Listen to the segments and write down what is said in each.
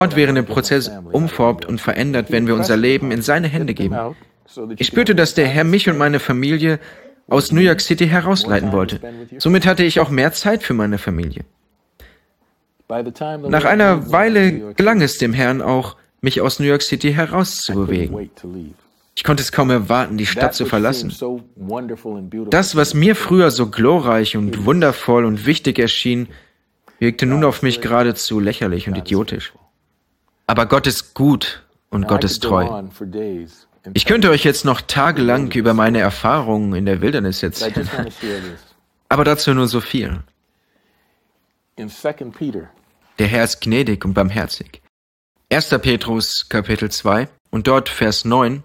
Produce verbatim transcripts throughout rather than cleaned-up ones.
Gott während dem Prozess umformt und verändert, wenn wir unser Leben in seine Hände geben. Ich spürte, dass der Herr mich und meine Familie aus New York City herausleiten wollte. Somit hatte ich auch mehr Zeit für meine Familie. Nach einer Weile gelang es dem Herrn auch, mich aus New York City herauszubewegen. Ich konnte es kaum erwarten, die Stadt zu verlassen. Das, was mir früher so glorreich und wundervoll und wichtig erschien, wirkte nun auf mich geradezu lächerlich und idiotisch. Aber Gott ist gut und Gott ist treu. Ich könnte euch jetzt noch tagelang über meine Erfahrungen in der Wildnis erzählen, aber dazu nur so viel. Der Herr ist gnädig und barmherzig. erster Petrus, Kapitel zwei, und dort Vers neun.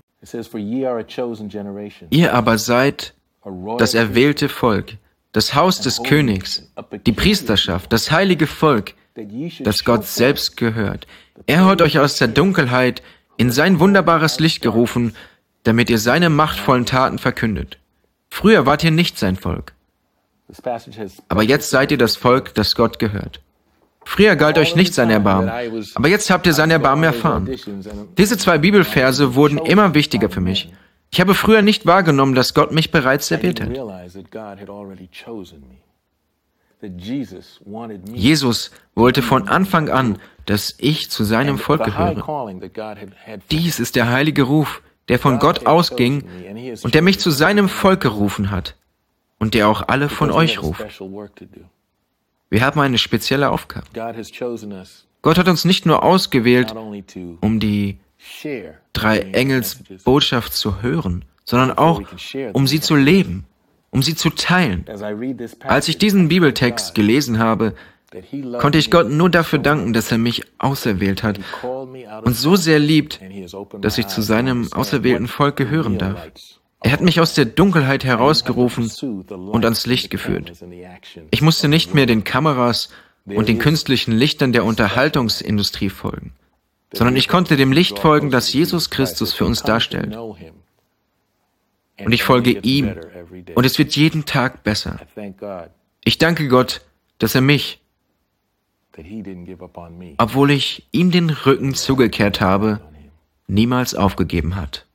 Ihr aber seid das erwählte Volk, das Haus des Königs, die Priesterschaft, das heilige Volk, das Gott selbst gehört. Er hat euch aus der Dunkelheit in sein wunderbares Licht gerufen, damit ihr seine machtvollen Taten verkündet. Früher wart ihr nicht sein Volk, aber jetzt seid ihr das Volk, das Gott gehört. Früher galt euch nicht sein Erbarmen, aber jetzt habt ihr sein Erbarmen erfahren. Diese zwei Bibelverse wurden immer wichtiger für mich. Ich habe früher nicht wahrgenommen, dass Gott mich bereits erwählt hat. Jesus wollte von Anfang an, dass ich zu seinem Volk gehöre. Dies ist der heilige Ruf, der von Gott ausging und der mich zu seinem Volk gerufen hat und der auch alle von euch ruft. Wir haben eine spezielle Aufgabe. Gott hat uns nicht nur ausgewählt, um die drei Engels Botschaft zu hören, sondern auch, um sie zu leben, um sie zu teilen. Als ich diesen Bibeltext gelesen habe, konnte ich Gott nur dafür danken, dass er mich auserwählt hat und so sehr liebt, dass ich zu seinem auserwählten Volk gehören darf. Er hat mich aus der Dunkelheit herausgerufen und ans Licht geführt. Ich musste nicht mehr den Kameras und den künstlichen Lichtern der Unterhaltungsindustrie folgen, sondern ich konnte dem Licht folgen, das Jesus Christus für uns darstellt. Und ich folge ihm, und es wird jeden Tag besser. Ich danke Gott, dass er mich, obwohl ich ihm den Rücken zugekehrt habe, niemals aufgegeben hat.